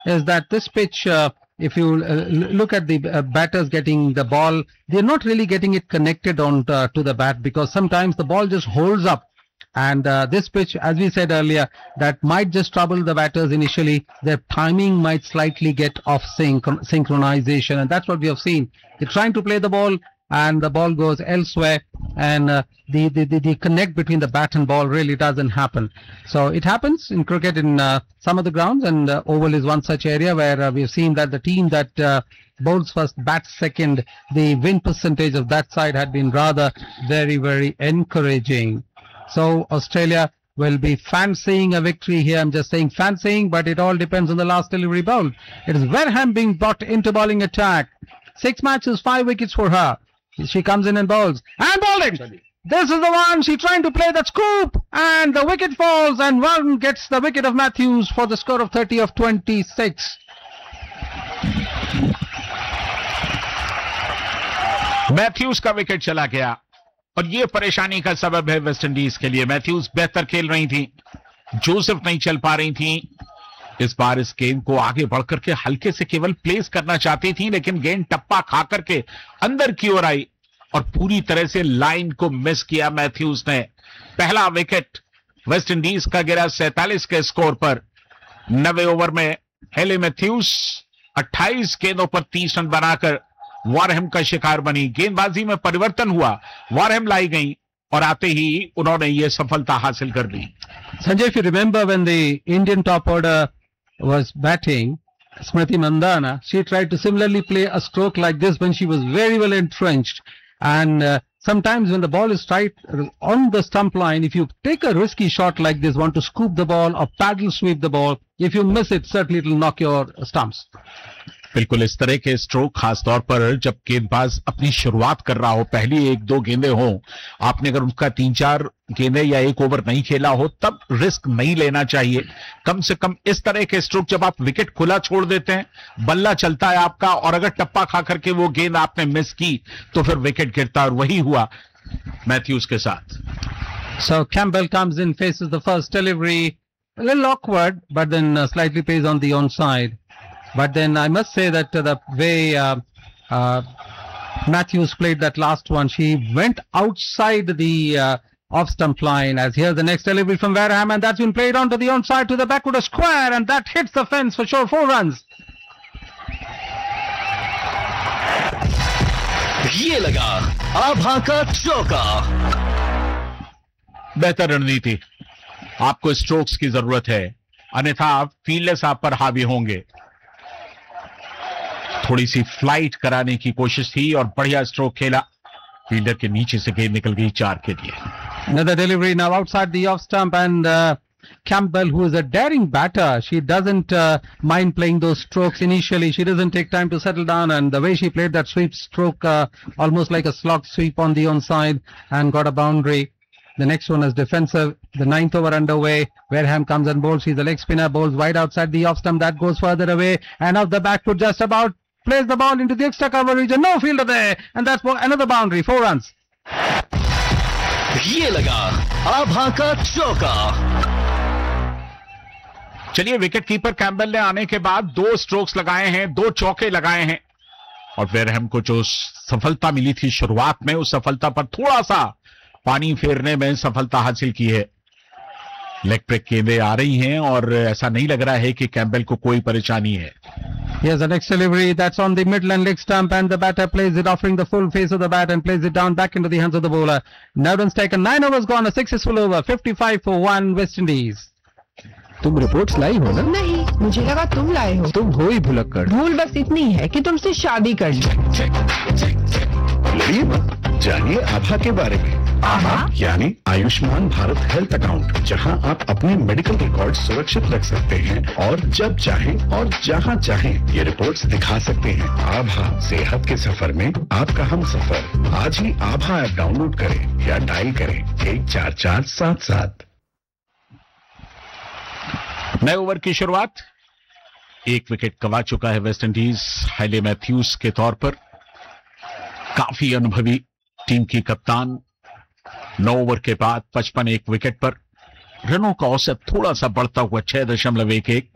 is that this pitch, if you look at the batters getting the ball, they're not really getting it connected on to the bat, because sometimes the ball just holds up. And this pitch, as we said earlier, that might just trouble the batters initially. Their timing might slightly get off synchronization, and that's what we have seen. They're trying to play the ball, and the ball goes elsewhere, and the connect between the bat and ball really doesn't happen. So it happens in cricket in some of the grounds, and Oval is one such area where we've seen that the team that bowls first, bats second, the win percentage of that side had been rather very, very encouraging. So Australia will be fancying a victory here. I'm just saying fancying, but it all depends on the last delivery bowl. It is Wareham being brought into bowling attack. 6 matches, 5 wickets for her. She comes in and bowls. And bowling! This is the one. She's trying to play that scoop. And the wicket falls, and one gets the wicket of Matthews for the score of 30 of 26. Mathews का wicket चला गया, और ये परेशानी का सबब है West Indies के लिए। मैथ्यूज बेहतर खेल रही थी, जोसेफ नहीं चल पा रही थी। इस बार इस गेंद को आगे बढ़कर के हल्के से केवल प्लेस करना चाहती थी, लेकिन गेंद टप्पा खा करके अंदर की ओर आई और पूरी तरह से लाइन को मिस किया मैथ्यूज ने। पहला विकेट वेस्ट इंडीज का गिरा 47 के स्कोर पर। 90 ओवर में हेले मैथ्यूज 28 गेंदों पर 30 रन बनाकर वारहेम का शिकार बनी। गेंदबाजी में परिवर्तन हुआ, वारहेम लाई गई और आते ही उन्होंने ये सफलता हासिल कर ली। Sanjay, if you remember when the Indian top order was batting, Smriti Mandhana, she tried to similarly play a stroke like this when she was very well entrenched. And sometimes when the ball is right on the stump line, if you take a risky shot like this, want to scoop the ball or paddle sweep the ball, if you miss it, certainly it will knock your stumps. बिल्कुल इस तरह के stroke, खासतौर पर जब गेंदबाज अपनी शुरुआत कर रहा हो, पहली 1-2 गेंदें हो, आपने अगर उनका 3-4 गेंदें या 1 ओवर नहीं खेला हो, तब रिस्क नहीं लेना चाहिए। कम से कम इस तरह के स्ट्रोक जब आप विकेट खुला छोड़ देते हैं, बल्ला चलता है आपका, और अगर टप्पा खा करके वो गेंद आपने मिस की तो फिर विकेट गिरता, और वही हुआ मैथ्यूज के साथ। So Campbell comes in, faces the first delivery, a little awkward, but then slightly plays on the onside. But then I must say that the way Matthews played that last one, she went outside the off-stump line. As here's the next delivery from Wareham, and that's been played onto the onside to the backward square, and that hits the fence for sure. 4 runs. ये लगा आभा का चौका। बेहतर रणनीति, आपको strokes की जरूरत है, अन्यथा फील्डर्स आप पर हावी होंगे। थोड़ी सी फ्लाइट कराने की कोशिश थी और बढ़िया स्ट्रोक खेला, फील्डर के नीचे से गेंद निकल गई 4 के लिए। Another delivery now outside the off stump, and Campbell, who is a daring batter, she doesn't mind playing those strokes initially. She doesn't take time to settle down, and the way she played that sweep stroke, almost like a slog sweep on the onside, and got a boundary. The next one is defensive. The 9th over underway. Wareham comes and bowls. She's the leg spinner, bowls wide outside the off stump. That goes further away, and off the back foot just about plays the ball into the extra cover region. No fielder there, and that's another boundary. 4 runs. ये लगा आभा का चौका। चलिए, wicket keeper Campbell ने आने के बाद 2 strokes लगाए हैं, 2 चौके लगाए हैं, और वेरहम को जो सफलता मिली थी शुरुआत में, उस सफलता पर थोड़ा सा पानी फेरने में सफलता हासिल की है। लेग ब्रेक गेंदें आ रही हैं और ऐसा नहीं लग रहा है कि कैम्बल को कोई परेशानी है। Here's the next delivery. That's on the middle and leg stump, and the batter plays it, offering the full face of the bat, and plays it down back into the hands of the bowler. Now runs taken, 9 overs gone, a successful over, 55 for 1 West Indies. तुम reports लाई हो ना? नहीं, मुझे लगा तुम लाए हो। तुम हो ही भुलक्कड़। भूल बस इतनी है कि तुमसे शादी कर ली। जानिए आभा के बारे में। आभा यानी आयुष्मान भारत हेल्थ अकाउंट, जहां आप अपने मेडिकल रिकॉर्ड सुरक्षित रख सकते हैं और जब चाहें और जहां चाहें ये रिपोर्ट्स दिखा सकते हैं। आभा, सेहत के सफर में आपका हम सफर। आज ही आभा ऐप डाउनलोड करें या डायल करें 14477। नए ओवर की शुरुआत, 1 विकेट गंवा चुका है वेस्ट इंडीज हाइले मैथ्यूज के तौर पर। काफी अनुभवी टीम की कप्तान। 9 ओवर के बाद 55 1 विकेट पर, रनों का औसत थोड़ा सा बढ़ता हुआ 6.11।